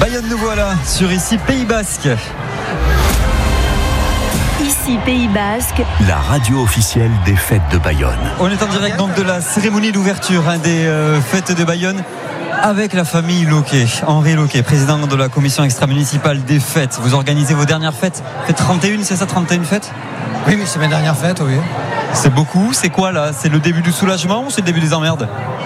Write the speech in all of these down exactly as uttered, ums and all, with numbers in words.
Bayonne nous voilà sur ici Pays Basque. Ici Pays Basque, la radio officielle des fêtes de Bayonne. On est en direct donc de la cérémonie d'ouverture hein, des euh, fêtes de Bayonne avec la famille Loquet. Henri Loquet, président de la commission extra-municipale des fêtes. Vous organisez vos dernières fêtes. Faites trente et un, c'est ça, trente et une fêtes ? Oui, oui, c'est mes dernières fêtes, oui. C'est beaucoup, c'est quoi là ? C'est le début du soulagement ou c'est le début des emmerdes ?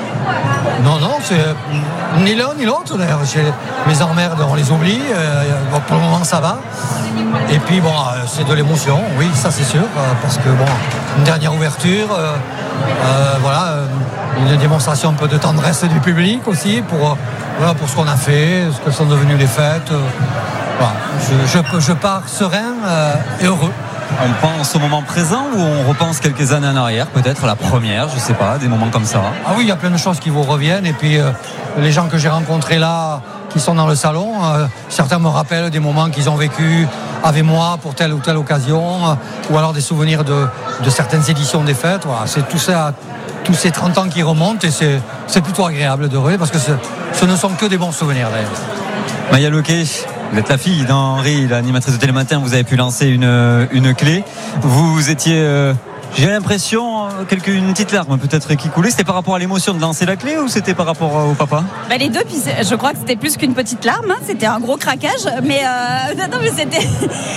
Non, non, c'est ni l'un ni l'autre d'ailleurs. Mes emmerdes, on les oublie. Euh, bon, pour le moment, ça va. Et puis, bon, euh, c'est de l'émotion, oui, ça c'est sûr. Euh, parce que, bon, une dernière ouverture, euh, euh, voilà, euh, une démonstration un peu de tendresse du public aussi pour, euh, voilà, pour ce qu'on a fait, ce que sont devenues les fêtes. Euh, voilà. je, je, je pars serein euh, et heureux. On pense au moment présent ou on repense quelques années en arrière, peut-être la première, je sais pas, des moments comme ça. Ah oui, il y a plein de choses qui vous reviennent. Et puis euh, les gens que j'ai rencontrés là, qui sont dans le salon, euh, certains me rappellent des moments qu'ils ont vécu avec moi pour telle ou telle occasion, euh, ou alors des souvenirs de, de certaines éditions des fêtes. Voilà, c'est tout ça, tous ces trente ans qui remontent et c'est, c'est plutôt agréable de rêver parce que ce ne sont que des bons souvenirs d'ailleurs. Maya Loquet, vous êtes la fille d'Henri, l'animatrice de Télématin, vous avez pu lancer une, une clé. Vous étiez, euh, j'ai l'impression, quelques, une petite larme peut-être qui coulait. C'était par rapport à l'émotion de lancer la clé ou c'était par rapport au papa ? Bah les deux, puis je crois que c'était plus qu'une petite larme, hein. C'était un gros craquage. Mais, euh, non, non, mais c'était...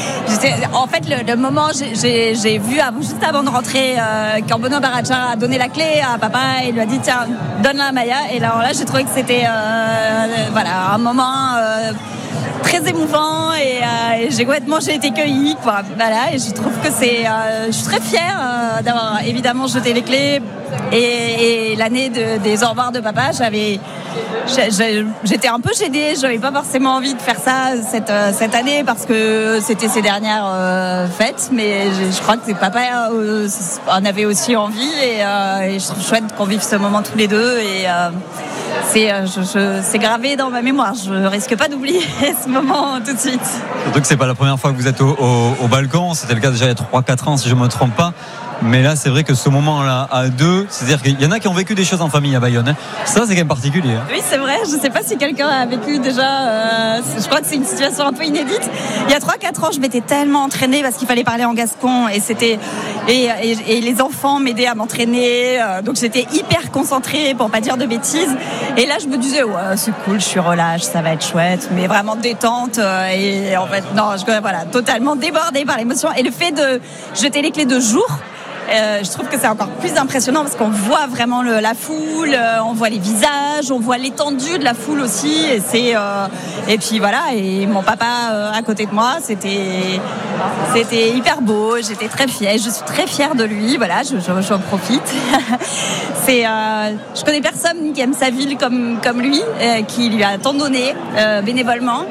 en fait, le, le moment, j'ai, j'ai, j'ai vu avant, juste avant de rentrer, euh, quand Benoît Baracha a donné la clé à papa et lui a dit tiens, donne-la à Maya. Et là, là j'ai trouvé que c'était euh, voilà, un moment... Euh, très émouvant et, euh, et j'ai complètement j'ai été cueillie quoi. Voilà, et je trouve que c'est euh, je suis très fière euh, d'avoir évidemment jeté les clés et, et l'année de, des au revoir de papa j'avais j'ai, j'étais un peu gênée, j'avais pas forcément envie de faire ça cette, cette année parce que c'était ses dernières euh, fêtes, mais je, je crois que papa euh, en avait aussi envie et, euh, et je trouve chouette qu'on vive ce moment tous les deux et euh, C'est, je, je, c'est gravé dans ma mémoire. Je risque pas d'oublier ce moment tout de suite. Surtout que c'est pas la première fois que vous êtes au, au, au balcon. C'était le cas déjà il y a trois quatre ans si je me trompe pas. Mais là, c'est vrai que ce moment-là, à deux, c'est-à-dire qu'il y en a qui ont vécu des choses en famille à Bayonne. Hein. Ça, c'est quand même particulier. Hein. Oui, c'est vrai. Je ne sais pas si quelqu'un a vécu déjà. Euh, je crois que c'est une situation un peu inédite. Il y a trois quatre ans, je m'étais tellement entraînée parce qu'il fallait parler en gascon. Et, c'était, et, et, et les enfants m'aidaient à m'entraîner. Euh, donc, j'étais hyper concentrée pour ne pas dire de bêtises. Et là, je me disais, ouais, c'est cool, je suis relâche, ça va être chouette. Mais vraiment détente. Euh, et en fait, non, je, voilà, totalement débordée par l'émotion. Et le fait de jeter les clés de jour, Euh, je trouve que c'est encore plus impressionnant parce qu'on voit vraiment le, la foule, euh, on voit les visages, on voit l'étendue de la foule aussi et c'est euh, et puis voilà et mon papa euh, à côté de moi c'était c'était hyper beau, j'étais très fière, je suis très fière de lui, voilà, je, je, j'en profite. c'est euh, je connais personne qui aime sa ville comme comme lui, euh, qui lui a tant donné euh, bénévolement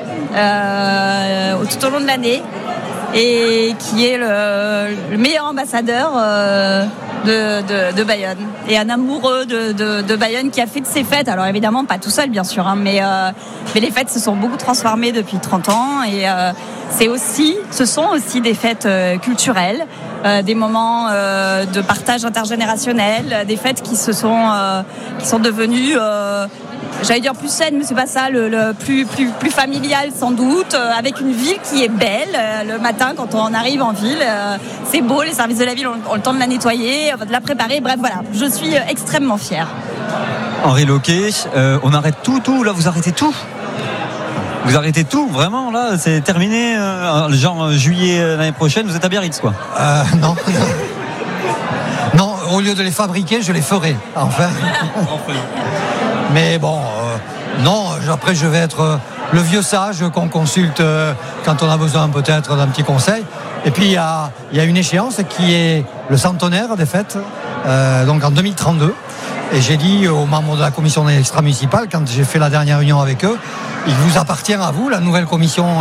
euh, tout au long de l'année. Et qui est le, le meilleur ambassadeur euh, de, de, de Bayonne et un amoureux de, de, de Bayonne qui a fait de ses fêtes, alors évidemment pas tout seul bien sûr hein, mais, euh, mais les fêtes se sont beaucoup transformées depuis trente ans et euh, c'est aussi, ce sont aussi des fêtes euh, culturelles, euh, des moments euh, de partage intergénérationnel, des fêtes qui se sont, euh, qui sont devenues euh, j'allais dire plus saine, mais c'est pas ça, le, le plus, plus, plus familial sans doute, euh, avec une ville qui est belle. Euh, le matin, quand on arrive en ville, euh, c'est beau, les services de la ville ont, ont le temps de la nettoyer, de la préparer. Bref, voilà, je suis euh, extrêmement fière. Henri Loquet, euh, on arrête tout, tout, là, vous arrêtez tout. Vous arrêtez tout, vraiment, là, c'est terminé, euh, genre euh, juillet euh, l'année prochaine, vous êtes à Biarritz, quoi. Euh, non, non. Non, au lieu de les fabriquer, je les ferai, enfin. Mais bon, euh, non, après je vais être euh, le vieux sage qu'on consulte euh, quand on a besoin peut-être d'un petit conseil. Et puis il y a, y a une échéance qui est le centenaire des fêtes, euh, donc en deux mille trente-deux. Et j'ai dit aux membres de la commission extra-municipale, quand j'ai fait la dernière réunion avec eux, il vous appartient à vous, la nouvelle commission